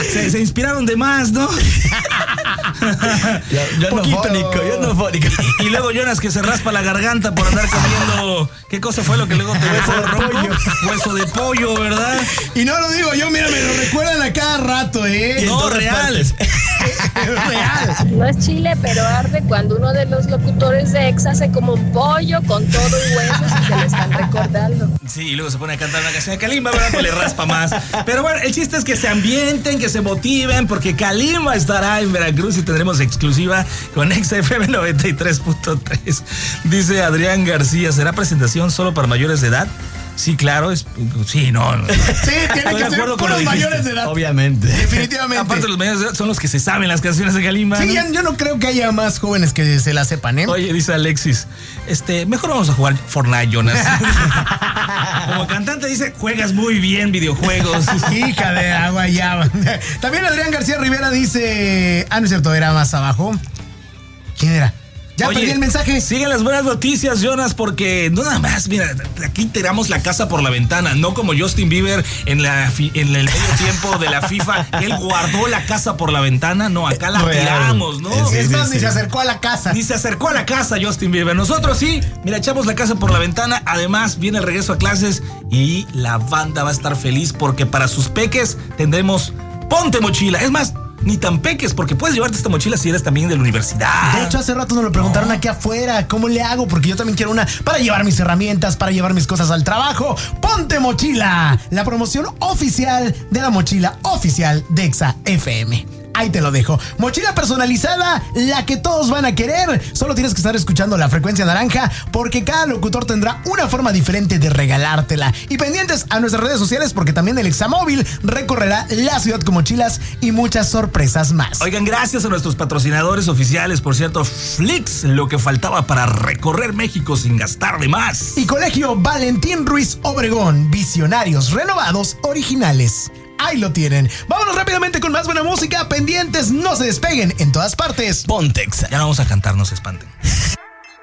Se inspiraron de más, ¿no? Yo no fónico. Y luego Jonas que se raspa la garganta por andar comiendo. ¿Qué cosa fue lo que luego te hueso de ronco? Hueso de pollo, ¿verdad? Y no lo digo yo, mira, me lo recuerdan a cada rato, No, real. Es real. No es chile, pero arde cuando uno de los locutores de Exa hace como un pollo con todo y huesos y se le están recordando. Sí, y luego se pone a cantar una canción de Kalimba, ¿verdad? Pues le raspa más. Pero bueno, el chiste es que se ambienten, que se motiven, porque Kalimba estará en Veracruz y tendremos exclusiva con Exa FM 93.3. Dice Adrián García, ¿será presentación solo para mayores de edad? Sí, claro, sí, no. Sí, tiene que ser puros mayores de edad. Obviamente. Definitivamente. Aparte, los mayores de edad son los que se saben las canciones de Kalimba. Sí, ¿no? Yo no creo que haya más jóvenes que se la sepan, ¿eh? Oye, dice Alexis, mejor vamos a jugar Fortnite, Jonas. Como cantante dice, juegas muy bien videojuegos. Hija de agua, ya. También Adrián García Rivera dice... no es cierto, era más abajo. ¿Quién era? Ya perdí el mensaje. Siguen las buenas noticias, Jonas, porque no nada más, mira, aquí tiramos la casa por la ventana, no como Justin Bieber en el medio tiempo de la FIFA, él guardó la casa por la ventana, no, acá la tiramos, ¿no? Es más, ni se acercó a la casa. Ni se acercó a la casa Justin Bieber. Nosotros sí, mira, echamos la casa por la ventana, además viene el regreso a clases y la banda va a estar feliz porque para sus peques tendremos Ponte Mochila. Es más, ni tan peques, porque puedes llevarte esta mochila si eres también de la universidad. De hecho, hace rato nos lo preguntaron aquí afuera. ¿Cómo le hago? Porque yo también quiero una para llevar mis herramientas, para llevar mis cosas al trabajo. ¡Ponte Mochila! La promoción oficial de la mochila oficial de Exa FM. Ahí te lo dejo. Mochila personalizada, la que todos van a querer. Solo tienes que estar escuchando la frecuencia naranja, porque cada locutor tendrá una forma diferente de regalártela. Y pendientes a nuestras redes sociales, porque también el Examóvil recorrerá la ciudad con mochilas y muchas sorpresas más. Oigan, gracias a nuestros patrocinadores oficiales, por cierto, Flix, lo que faltaba para recorrer México sin gastar de más. Y Colegio Valentín Ruiz Obregón, visionarios renovados originales. Ahí lo tienen. Vámonos rápidamente con más buena música. Pendientes, no se despeguen en todas partes. Ponte Exa. Ya no vamos a cantar, no se espanten.